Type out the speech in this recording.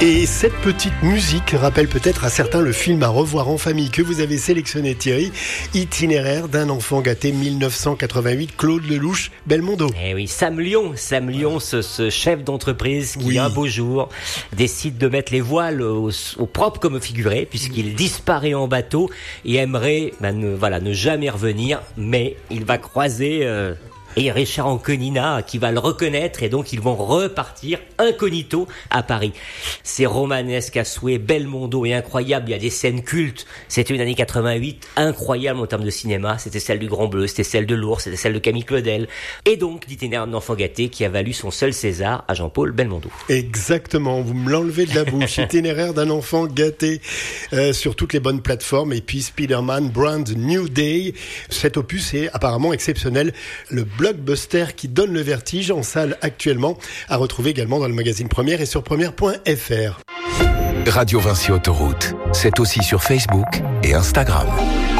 Et cette petite musique rappelle peut-être à certains le film à revoir en famille que vous avez sélectionné, Thierry, Itinéraire d'un enfant gâté 1988, Claude Lelouch, Belmondo. Eh oui, Sam Lyon, ce chef d'entreprise qui un beau jour décide de mettre les voiles au propre comme au figuré, puisqu'il disparaît en bateau et aimerait ne jamais revenir, mais il va croiser et Richard Anconina qui va le reconnaître et donc ils vont repartir incognito à Paris. C'est romanesque à souhait, Belmondo est incroyable, il y a des scènes cultes. C'était une année 88 incroyable en termes de cinéma, c'était celle du Grand Bleu, c'était celle de l'Ours, c'était celle de Camille Claudel et donc d'Itinéraire d'un enfant gâté qui a valu son seul César à Jean-Paul Belmondo. Exactement, vous me l'enlevez de la bouche. Itinéraire d'un enfant gâté sur toutes les bonnes plateformes et puis Spider-Man Brand New Day. Cet opus est apparemment exceptionnel, le blockbuster qui donne le vertige en salle actuellement, à retrouver également dans le magazine Première et sur première.fr. Radio Vinci Autoroute, c'est aussi sur Facebook et Instagram.